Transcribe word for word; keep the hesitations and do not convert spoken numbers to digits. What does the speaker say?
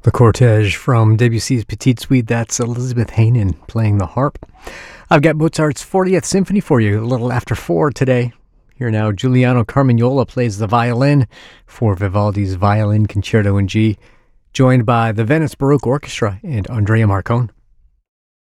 The cortege from Debussy's Petite Suite, that's Elizabeth Hanen playing the harp. I've got Mozart's fortieth Symphony for you, a little after four today. Here now, Giuliano Carmignola plays the violin for Vivaldi's Violin Concerto in G, joined by the Venice Baroque Orchestra and Andrea Marcone.